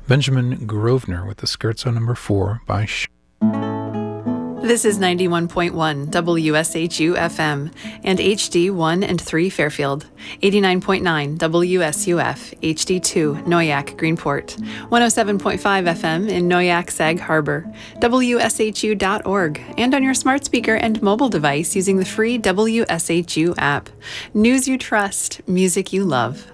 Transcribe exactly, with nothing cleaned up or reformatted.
Benjamin Grosvenor with the Skirts on Number Four by Sh. This is ninety-one point one W S H U F M and H D one and three Fairfield, eighty-nine point nine W S U F, H D two Noyak Greenport, one oh seven point five F M in Noyak Sag Harbor, W S H U dot org, and on your smart speaker and mobile device using the free W S H U app. News you trust, music you love.